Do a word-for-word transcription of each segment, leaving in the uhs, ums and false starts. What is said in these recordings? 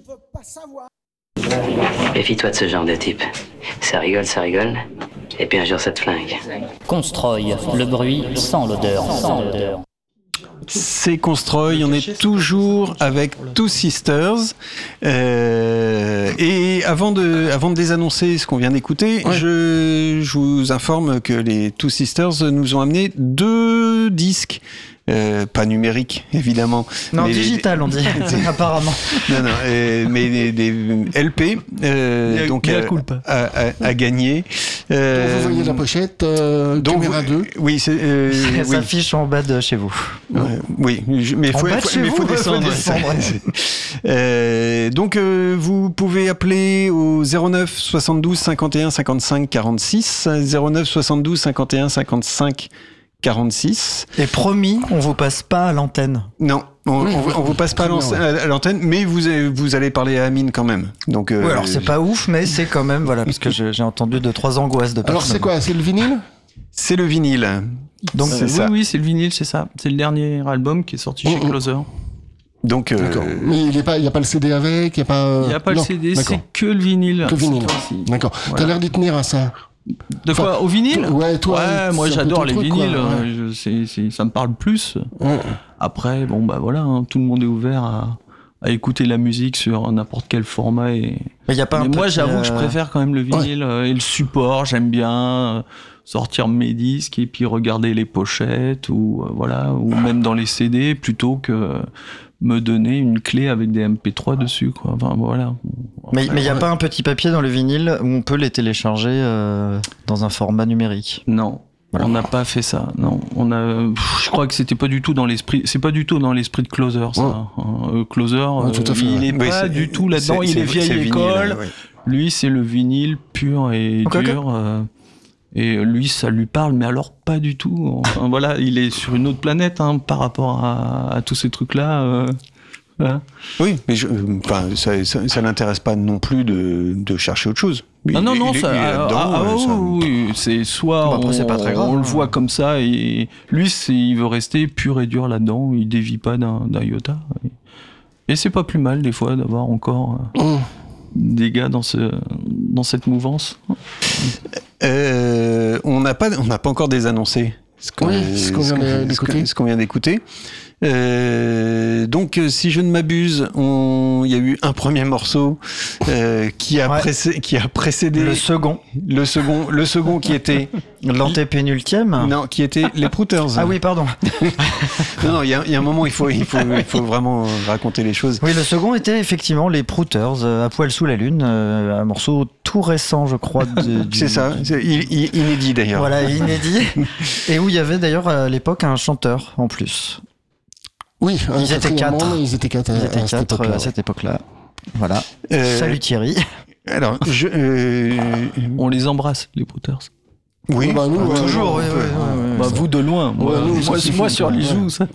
veux pas savoir. Méfie-toi de ce genre de type. Ça rigole, ça rigole. Et puis un jour, ça te flingue. Constroy, le bruit sans l'odeur, sans l'odeur. C'est Constroy, on est toujours avec Two Sisters. Euh, et avant de, avant de les annoncer ce qu'on vient d'écouter, ouais. je, je vous informe que les Two Sisters nous ont amené deux disques. Euh, pas numérique, évidemment. Non, mais digital, des... on dit, apparemment. Non, non, euh, mais des, des L P, euh, a, donc à, à, à, à gagner. Euh, donc vous voyez la pochette, euh, donc caméra deux. Oui, c'est. Euh, ça oui. s'affiche en bas de chez vous. Euh, oui, mais il faut, faut, faut, faut descendre. Faut descendre. euh, donc euh, vous pouvez appeler au zéro neuf soixante-douze cinquante et un cinquante-cinq quarante-six, zéro neuf soixante-douze cinquante et un cinquante-cinq quarante-six. Et promis, on vous passe pas à l'antenne. Non, on, oui, on, on vous passe pas bien, à, à l'antenne, mais vous, vous allez parler à Amine quand même. Donc, euh, oui, alors c'est pas ouf, mais c'est quand même, voilà, parce que je, j'ai entendu deux, trois angoisses de personnes. Alors c'est quoi, c'est le vinyle ? C'est le vinyle. Donc c'est oui, ça. Oui, c'est le vinyle, c'est ça. C'est le dernier album qui est sorti chez mmh. Closer. Donc, euh... D'accord. Mais il n'y a pas le C D avec, il n'y a pas. Euh... Il n'y a pas non. le C D, D'accord. c'est que le vinyle. Que le vinyle. D'accord. Voilà. T'as l'air d'y tenir à ça. De quoi, enfin, au vinyle ? Ouais, toi. Ouais, moi j'adore les truc, vinyles. Quoi, ouais. je, c'est, c'est, ça me parle plus. Ouais. Après, bon bah voilà, hein, tout le monde est ouvert à, à écouter la musique sur n'importe quel format. Et, mais y a pas mais un moi, petit, j'avoue euh... que je préfère quand même le vinyle ouais. euh, et le support. J'aime bien euh, sortir mes disques et puis regarder les pochettes ou euh, voilà, ou même dans les C D plutôt que euh, me donner une clé avec des M P trois dessus, quoi. Enfin, voilà. Mais il n'y a pas un petit papier dans le vinyle où on peut les télécharger euh, dans un format numérique ? Non. Voilà. On n'a pas fait ça, non. On a, pff, je crois que c'était pas du tout dans l'esprit. C'est pas du tout dans l'esprit de Closer, ça. Ouais. Euh, Closer, ouais, tout à fait, il ouais. est oui, pas c'est, du tout là-dedans. C'est, il c'est, est vieille c'est école. Vinyle, ouais. Lui, c'est le vinyle pur et okay, dur. okay. Euh, et lui, ça lui parle, mais alors pas du tout. Enfin, voilà, il est sur une autre planète hein, par rapport à, à tous ces trucs-là. Euh, voilà. Oui, mais je, enfin, ça, ça, ça l'intéresse pas non plus de, de chercher autre chose. Ah non, non, il, ça, il est ah, ah, euh, ça... oui, c'est soit bon, après, on, c'est pas très grave, on hein. le voit comme ça et lui, c'est, il veut rester pur et dur là-dedans, il dévie pas d'un, d'un iota. Et, et c'est pas plus mal des fois d'avoir encore euh, mmh. des gars dans, ce, dans cette mouvance. Euh, on n'a pas, on n'a pas encore désannoncé ce qu'on, oui, ce qu'on vient, ce d'écouter. Ce qu'on vient d'écouter. Euh, donc, si je ne m'abuse, on... il y a eu un premier morceau euh, qui a ouais. précé... qui a précédé le second, le second, le second qui était l'antépénultième. Non, qui était les Prouters. Ah oui, pardon. non, non, il y a, il y a un moment, il faut, il faut, il faut vraiment raconter les choses. Oui, le second était effectivement les Prouters, euh, à poil sous la lune, euh, un morceau tout récent, je crois. De, du... C'est ça, c'est il, il, inédit d'ailleurs. Voilà, inédit. Et où il y avait d'ailleurs à l'époque un chanteur en plus. Oui, ils étaient quatre. Ils étaient quatre, ils étaient à, quatre cette époque-là. à cette époque-là. Voilà. Euh, Salut Thierry. Alors, je, euh, on les embrasse, les Prouters. Oui, bah nous, euh, toujours. Ouais, ouais, ouais, ouais, bah ouais, vous de loin. Moi, ouais, nous, moi, moi sur les joues, ça.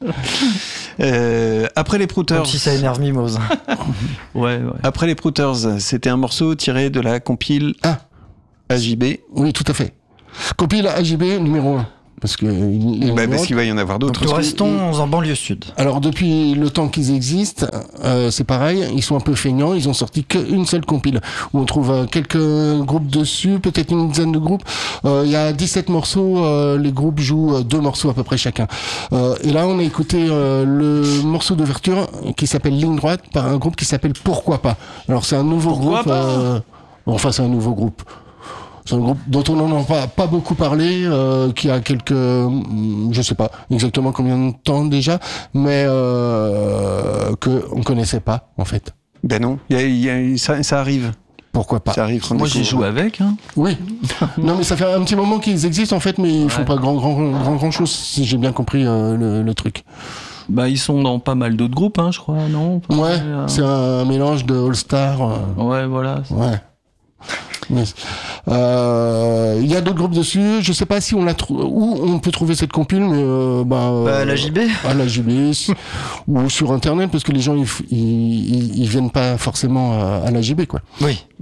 Euh, après les Prouters. Comme si ça énerve Mimose. ouais, ouais. Après les Prouters, c'était un morceau tiré de la compile ah. A J B. Oui, tout à fait. Compile A J B numéro un. Parce que il, bah, parce qu'il va y en avoir d'autres. Donc, nous restons en banlieue sud. Alors depuis le temps qu'ils existent, euh, c'est pareil, ils sont un peu feignants, ils ont sorti qu'une seule compile où on trouve euh, quelques groupes dessus, peut-être une dizaine de groupes. Euh, il y a dix-sept morceaux, euh, les groupes jouent deux morceaux à peu près chacun. Euh, et là on a écouté euh, le morceau d'ouverture qui s'appelle Ligne droite par un groupe qui s'appelle Pourquoi pas. Alors c'est un nouveau Pourquoi groupe. Pas euh, enfin c'est un nouveau groupe. C'est un groupe dont on n'en a pas, pas beaucoup parlé, euh, qui a quelques, je sais pas exactement combien de temps déjà, mais euh, que on connaissait pas en fait. Ben non, y a, y a, ça, ça arrive. Pourquoi pas. Ça arrive. Moi j'ai joué avec. Hein. Oui. Non mais ça fait un petit moment qu'ils existent en fait, mais ils ouais. font pas grand grand grand grand chose si j'ai bien compris euh, le, le truc. Bah ils sont dans pas mal d'autres groupes, hein, je crois, non ? Ouais. Euh... C'est un mélange de All Star. Euh... Ouais, voilà. Ouais. Il euh, y a d'autres groupes dessus. Je sais pas si on l'a trou- où on peut trouver cette compile, mais euh, bah, bah à la J B, à la J B ou sur internet, parce que les gens ils, ils, ils viennent pas forcément à, à la J B quoi. Oui.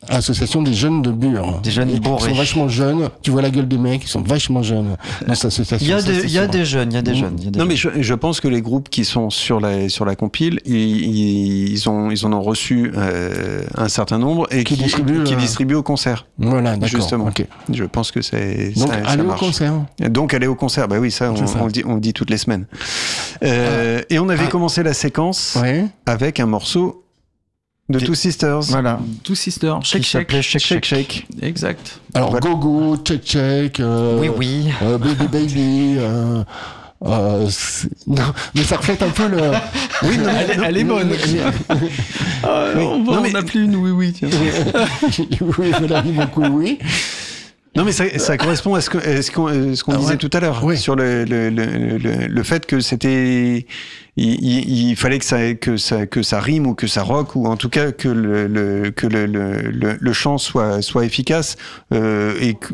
association des jeunes de Bure. Des jeunes Ils bourrés. sont vachement jeunes. Tu vois la gueule des mecs, ils sont vachement jeunes dans cette association. Il y a Ça, des, c'est il y a sûr. des jeunes, il y a des Mmh. jeunes. il y a des Non, jeunes. mais je, je pense que les groupes qui sont sur la, sur la compile, ils, ils, ont, ils en ont reçu euh, un certain nombre et Qui qui, distribuent, qui euh, distribuent au concert. Voilà, d'accord. Justement. Ok. Je pense que c'est, Donc, ça, ça allez au marche. concert. Donc, aller au concert, bah oui, ça, on, C'est ça. on le dit, on le dit toutes les semaines. Euh, Et on avait Ah. commencé la séquence Ouais. avec un morceau de Two Sisters. Voilà. Two Sisters, Qui Shake Shake. s'appelait Shake Shake, Shake. shake. Exact. Alors, Voilà. Go Go, Check Check, euh, Oui, oui. euh, Baby Baby, euh, euh, c'est- non, mais ça reflète un peu le. Oui, non, Elle, est- elle est bonne. Ah, Oui. On va Non, en mais- appeler une oui oui. Tiens. oui, voilà, beaucoup, oui. Non, mais ça, ça correspond à ce que- à ce qu'on ce qu'on Ah, disait ouais. tout à l'heure Oui. sur le, le, le, le, le fait que c'était, il, il, il fallait que ça, que ça, que ça rime ou que ça rock ou en tout cas que le, le, que le, le, le, le chant soit, soit efficace euh, et que,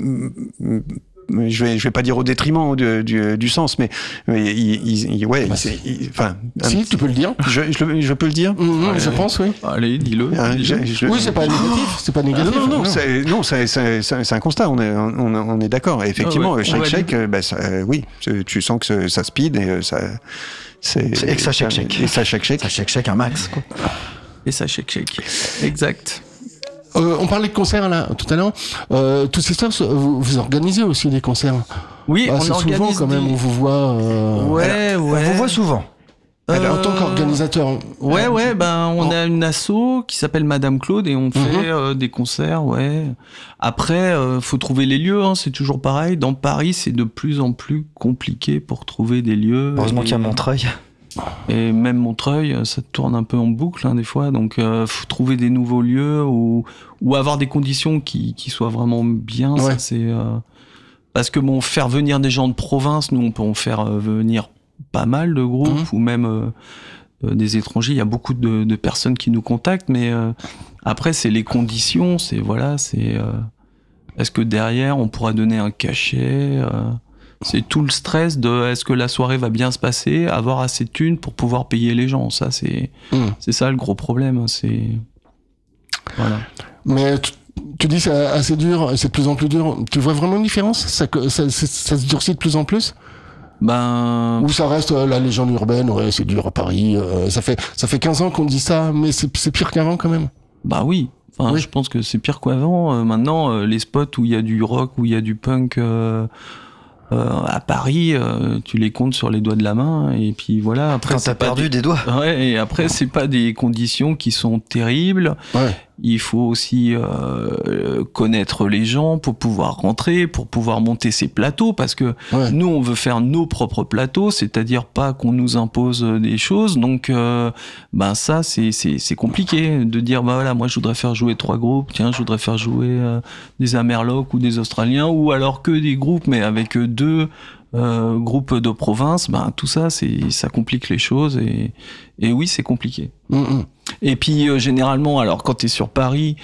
je vais, je vais pas dire au détriment du, du, du sens, mais, mais il, il, il- ouais, Bah, c'est- il- enfin, un Si, petit- tu peux le dire. je, je, le- je peux le dire. Mmh, je pense, oui. Allez, dis-le. Hein, dis-le. je- je- Oui, c'est pas négatif. C'est pas Ah négatif. non, non, non, c'est, non, c'est, c'est, c'est c'est un constat, on est, on, on est d'accord. Et effectivement, Ah ouais, on Shake va Shake, euh, bah, ça, euh, oui, c'est- tu sens que ça- ça speed et euh, ça. C'est, C'est- et que ça shake shake. Et ça shake shake. Ça Shake Shake un max, quoi. Et ça, Shake Shake. Exact. Euh, on parlait de concerts là tout à l'heure. Euh, Two Sisters, vous, vous organisez aussi des concerts. Oui, Ah, on c'est organise souvent quand même, des- on vous voit. euh, Ouais, On ouais. vous voit souvent. alors, en tant Euh, qu'organisateur. Ouais, ouais, ben on a une asso qui s'appelle Madame Claude et on fait Mhm. euh, des concerts, ouais. Après, euh, faut trouver les lieux, hein, c'est toujours pareil. Dans Paris, c'est de plus en plus compliqué pour trouver des lieux. Heureusement et, qu'il y a Montreuil. Et même Montreuil, ça tourne un peu en boucle hein, des fois. Donc, euh, faut trouver des nouveaux lieux ou ou avoir des conditions qui qui soient vraiment bien. Ouais. Ça, c'est euh, parce que bon, faire venir des gens de province, nous on peut en faire euh, venir pas mal de groupes Mhm. ou même euh, euh, des étrangers. Il y a beaucoup de, de personnes qui nous contactent, mais euh, après c'est les conditions. C'est voilà, c'est euh, est-ce que derrière on pourra donner un cachet euh, c'est tout le stress de est-ce que la soirée va bien se passer, avoir assez de thunes pour pouvoir payer les gens. Ça c'est Mmh. c'est ça le gros problème. C'est voilà. Mais tu, tu dis c'est assez dur, c'est de plus en plus dur. Tu vois vraiment une différence ça, que- ça, ça, ça se durcit de plus en plus Ben Ou ça reste euh, la légende urbaine, ouais, c'est dur à Paris. euh, ça fait ça fait quinze ans qu'on dit ça, mais c'est c'est pire qu'avant quand même. Bah oui. Enfin, Oui. je pense que c'est pire qu'avant. Euh, maintenant, euh, les spots où il y a du rock, où il y a du punk euh, euh, à Paris, euh, tu les comptes sur les doigts de la main. Et puis voilà. Après, Quand c'est t'as pas perdu des- des doigts. Ouais. Et après, c'est pas des conditions qui sont terribles. Ouais. Il faut aussi euh, connaître les gens pour pouvoir rentrer, pour pouvoir monter ces plateaux, parce que Ouais. nous, on veut faire nos propres plateaux, c'est-à-dire pas qu'on nous impose des choses. Donc, euh, ben ça, c'est c'est c'est compliqué de dire bah voilà, moi je voudrais faire jouer trois groupes, tiens, je voudrais faire jouer euh, des Amerlocs ou des Australiens, ou alors que des groupes, mais avec euh, deux euh, groupes de province. Ben tout ça, c'est ça complique les choses et et oui, c'est compliqué. Mmh, mmh. Et puis euh, généralement, alors quand t'es sur Paris,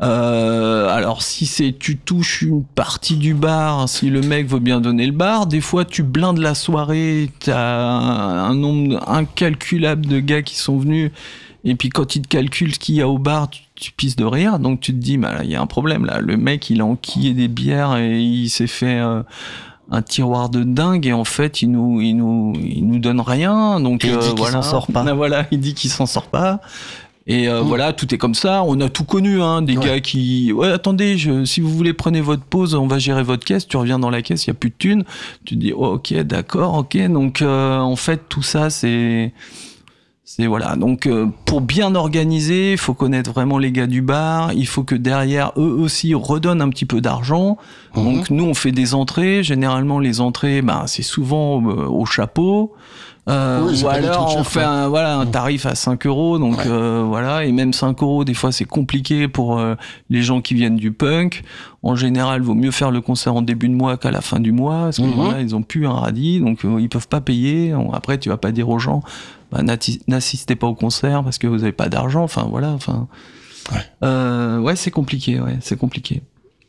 euh, alors si c'est tu touches une partie du bar, si le mec veut bien donner le bar, des fois tu blindes la soirée, t'as un, un nombre incalculable de gars qui sont venus, et puis quand ils te calculent ce qu'il y a au bar, tu, tu pisses de rire, donc tu te dis, bah il y a un problème là, le mec il a enquillé des bières et il s'est fait euh, un tiroir de dingue et en fait il nous il nous il nous donne rien, donc Et il dit euh, qu'il voilà. s'en sort pas. Ah, voilà, il dit qu'il s'en sort pas. Et euh, Mmh. voilà, tout est comme ça. On a tout connu, hein, des Ouais. gars qui, ouais, attendez, je, si vous voulez prenez votre pause, on va gérer votre caisse. Tu reviens dans la caisse, il y a plus de thunes. Tu te dis, oh, ok, d'accord, ok. Donc euh, en fait, tout ça, c'est, c'est voilà. Donc euh, pour bien organiser, il faut connaître vraiment les gars du bar. Il faut que derrière eux aussi redonnent un petit peu d'argent. Mmh. Donc nous, on fait des entrées. Généralement, les entrées, ben c'est souvent euh, au chapeau. Euh, Oui, c'est ou pas des alors trucs on chers, fait quoi. un, voilà, un Mm. tarif à cinq euros, donc Ouais. euh, voilà, et même cinq euros, des fois c'est compliqué pour euh, les gens qui viennent du punk. En général, vaut mieux faire le concert en début de mois qu'à la fin du mois, parce que Mhm. voilà, ils ont plus un radis, donc euh, ils peuvent pas payer. On- Après, tu vas pas dire aux gens, bah, n'atti- n'assistez pas au concert parce que vous avez pas d'argent. Enfin voilà, enfin, Ouais. euh, ouais, c'est compliqué, ouais, c'est compliqué.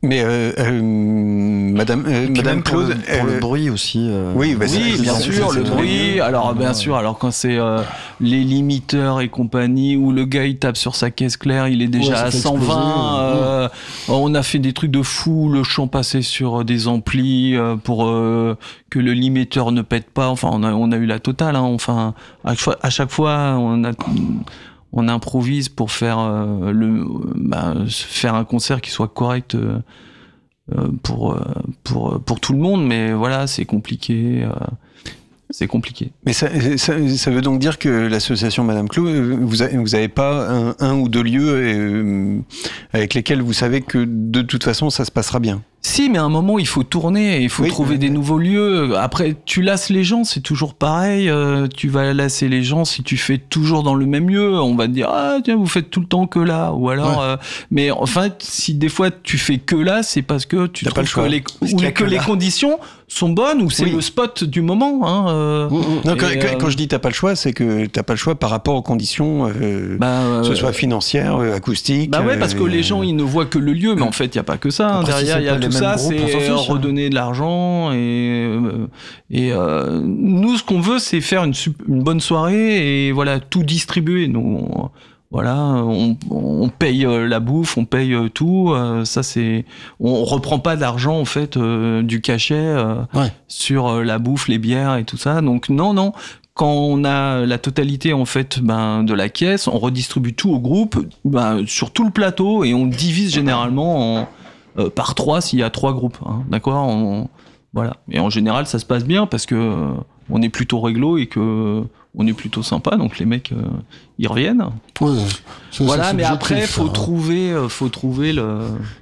Mais euh, euh, Madame, euh, Madame pour Claude, le, pour euh, le bruit aussi. Euh, oui, bah, Oui, c'est- bien c'est- sûr, c'est- le c'est- bruit. Alors, bien sûr, alors quand c'est euh, les limiteurs et compagnie, où le gars il tape sur sa caisse claire, il est déjà Ouais, ça à fait cent vingt. exploser, euh, On a fait des trucs de fou, le chant passait sur des amplis euh, pour euh, que le limiteur ne pète pas. Enfin, on a, on a eu la totale. Hein. Enfin, à chaque fois, à chaque fois on a. On improvise pour faire euh, le bah, faire un concert qui soit correct euh, euh, pour pour pour tout le monde, mais voilà, c'est compliqué. Euh, c'est compliqué. Mais ça, ça, ça veut donc dire que l'association Madame Claude, vous avez, vous avez pas un, un ou deux lieux euh, avec lesquels vous savez que de toute façon ça se passera bien. Si, mais à un moment, il faut tourner, il faut Oui, trouver oui. des nouveaux lieux. Après, tu lasses les gens, c'est toujours pareil. Euh, tu vas lasser les gens si tu fais toujours dans le même lieu. On va te dire, ah, tiens, vous faites tout le temps que là. Ou alors, Ouais. euh, mais en fait, si des fois tu fais que là, c'est parce que tu T'as pas trouves le choix. que les, Parce ou qu'il y a que que les là. conditions sont bonnes, ou c'est Oui. le spot du moment. Hein, euh, Mm, mm. Non, quand, Et, quand- euh, quand je dis t'as pas le choix, c'est que t'as pas le choix par rapport aux conditions, euh, bah, euh, que ce soit financières, euh, acoustiques. Bah ouais, parce que euh, les gens, ils ne voient que le lieu, mais en fait, il n'y a pas que ça. hein. Après, si Derrière, c'est il y a pas les tout mêmes ça, groupes, on s'en c'est fiche, hein. redonner de l'argent. Et, euh, et euh, nous, ce qu'on veut, c'est faire une, sup- une bonne soirée et voilà, tout distribuer. Nous, on, voilà, on, on paye euh, la bouffe, on paye euh, tout. euh, ça, c'est, on reprend pas d'argent en fait euh, du cachet euh, Ouais. sur euh, la bouffe, les bières et tout ça. Donc non, non. Quand on a la totalité en fait ben, de la caisse, on redistribue tout au groupe ben, sur tout le plateau et on divise généralement en, euh, par trois s'il y a trois groupes. Hein, d'accord on, voilà. Et en général, ça se passe bien parce que euh, on est plutôt réglo et que on est plutôt sympa. Donc les mecs, euh, ils reviennent. Ouais, c'est- Voilà. c'est Mais après, subjectif, faut ça. trouver, euh, faut trouver le.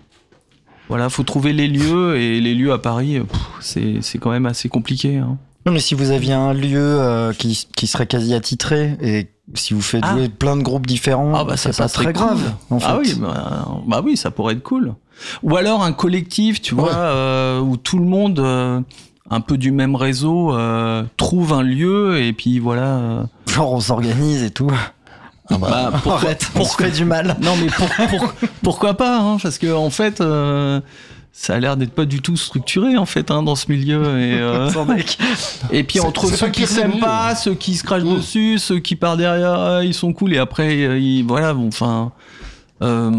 Voilà, faut trouver les lieux et les lieux à Paris, euh, pff, c'est c'est quand même assez compliqué. Hein. Non, mais si vous aviez un lieu euh, qui, qui serait quasi attitré et si vous faites Ah. jouer plein de groupes différents, Ah bah ça, c'est ça pas serait très cool. grave. En fait. Ah oui, bah, bah oui, ça pourrait être cool. Ou alors un collectif, tu vois, Ouais. euh, où tout le monde, euh, un peu du même réseau, euh, trouve un lieu et puis voilà. euh, Genre on s'organise et tout. Ah bah, bah, pourquoi, Arrête, on se pourquoi- fait du mal. Non mais pour, pour- pourquoi pas hein, parce que en fait, euh, ça a l'air d'être pas du tout structuré en fait hein, dans ce milieu et. euh, Sans mec. Et puis C'est- entre c'est ceux pas qui pire, c'est s'aiment mieux. pas, ceux qui se crachent Mm. dessus, ceux qui par derrière, ah, ils sont cool et après, euh, ils, voilà, bon, enfin, euh,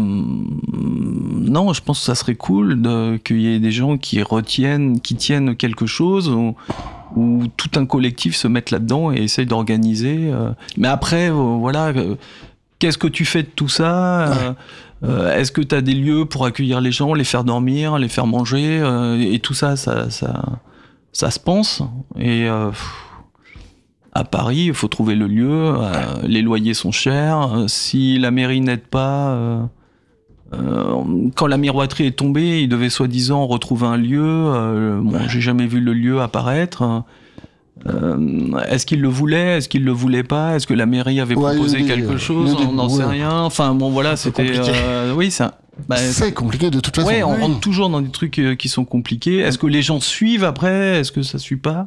non, je pense que ça serait cool de, qu'il y ait des gens qui retiennent, qui tiennent quelque chose ou, ou tout un collectif se mette là-dedans et essaye d'organiser. euh. Mais après, euh, voilà, euh, qu'est-ce que tu fais de tout ça euh, euh, Est-ce que tu as des lieux pour accueillir les gens, les faire dormir, les faire manger euh, et tout ça, ça, ça, ça se pense. Et euh, pff, à Paris, il faut trouver le lieu. euh, les loyers sont chers. euh, si la mairie n'aide pas, euh, euh, quand la miroiterie est tombée, ils devaient soi-disant retrouver un lieu. Euh, bon, j'ai jamais vu le lieu apparaître. Euh, est-ce qu'ils le voulaient Est-ce qu'ils le voulaient pas Est-ce que la mairie avait Ouais, proposé il y a des- quelque chose il y a des- On n'en sait ouais. rien. Enfin bon, voilà, c'était. compliqué. euh, oui, ça. Bah, c'est compliqué de toute façon. ouais, on Oui. rentre toujours dans des trucs euh, qui sont compliqués. Est-ce que les gens suivent après Est-ce que ça suit pas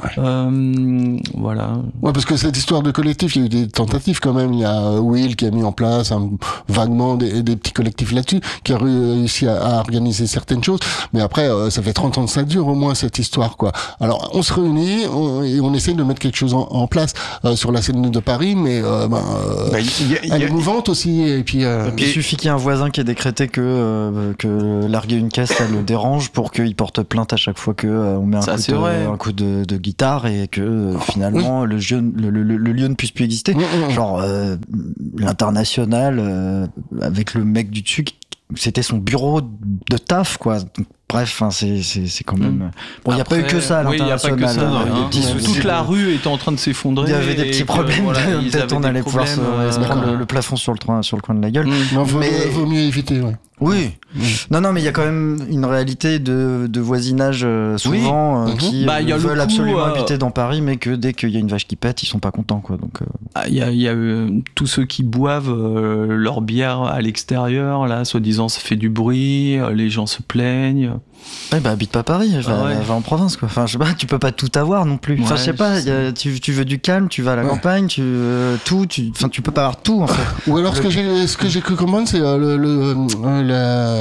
Euh, Voilà. Ouais, parce que cette histoire de collectif, il y a eu des tentatives quand même. Il y a euh, Will qui a mis en place un, vaguement des, des petits collectifs là-dessus, qui a réussi à, à organiser certaines choses. Mais après, euh, ça fait trente ans que ça dure au moins cette histoire, quoi. Alors, on se réunit on, et on essaye de mettre quelque chose en, en place euh, sur la scène de Paris, mais euh, ben, euh, bah, il y a- il y a- elle est mouvante aussi. Et puis, euh, Et puis, il suffit qu'il y ait un voisin qui ait décrété que, euh, que larguer une caisse, ça le dérange pour qu'il porte plainte à chaque fois que euh, on met un Ça, coup, c'est de, vrai. un coup de, de guitare et que euh, finalement le, jeu, le, le- le lieu ne puisse plus exister. mm, mm. Genre euh, l'international euh, avec le mec du dessus, qui- c'était son bureau de taf quoi. Donc, bref, hein, c'est c'est c'est quand même. Bon, il n'y a pas eu que ça à Oui, il n'y a pas que ça. l'international. hein. Des petits Ouais, soucis Toute de- la rue était en train de s'effondrer. Il y avait des et petits que, problèmes. voilà, ils Peut-être avaient on des allait pouvoir se, problèmes, se euh, prendre le, le plafond sur le, train, sur le coin de la gueule. Mm. Non, vaut, Mais- vaut mieux éviter, ouais. Oui. Non, non, mais il y a quand même une réalité de, de voisinage euh, souvent euh, Mhm. qui Bah, il y a euh, le veulent coup, absolument euh, habiter dans Paris, mais que dès qu'il y a une vache qui pète, ils sont pas contents, quoi. Donc, euh, Ah, Il y a, il y a euh, tous ceux qui boivent euh, leur bière à l'extérieur, là, soi-disant ça fait du bruit, euh, les gens se plaignent. ouais, bah habite pas Paris, va, Ah ouais. va en province, quoi. Enfin, je sais pas, tu peux pas tout avoir non plus. Enfin, Ouais, je sais pas, je il y a- tu, tu veux du calme, tu vas à la Ouais. campagne, tu veux tout, tu, enfin, tu peux pas avoir tout, en fait. Ou alors, ce que j'ai, ce que j'ai cru comprendre, c'est euh, le, le, euh,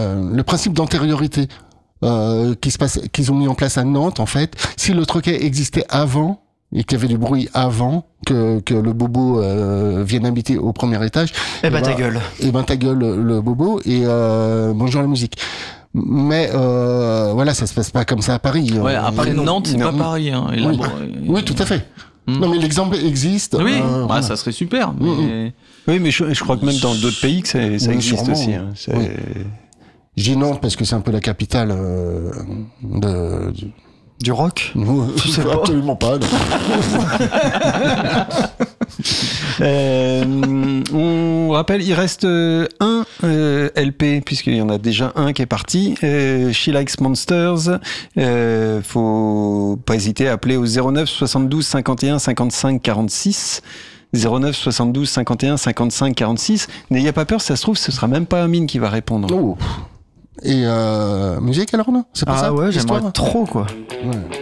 euh, le principe d'antériorité euh, qui se passe, qu'ils ont mis en place à Nantes, en fait. Si le troquet existait avant et qu'il y avait du bruit avant que que le bobo euh, vienne habiter au premier étage, Eh ben, et ta gueule. Et ben ta gueule le, le bobo et euh, bonjour la musique. Mais euh, voilà, ça se passe pas comme ça à Paris. Ouais, Euh, après non, Nantes, c'est non. pas Paris. Hein. Et là, Oui. bon, Oui, tout à fait. Hmm. Non, mais l'exemple existe. Oui, euh, bah, voilà. ça serait super. Mais... Oui, mais je, je crois que même dans d'autres pays, que ça, ça Oui, existe sûrement, aussi. Hein. C'est- oui. Je dis Nantes parce que c'est un peu la capitale euh, de. de- Du rock? C'est absolument pas. non. Euh, on rappelle, il reste euh, un euh, L P, puisqu'il y en a déjà un qui est parti. Euh, She Likes Monsters. Euh, faut pas hésiter à appeler au zéro neuf soixante-douze cinquante et un cinquante-cinq quarante-six. zéro neuf soixante-douze cinquante et un cinquante-cinq quarante-six. N'ayez pas peur, ça se trouve, ce sera même pas Amine qui va répondre. Oh. Et euh, musique alors non? C'est pas Ah ça ouais, l'histoire j'aimerais trop, quoi. Ouais.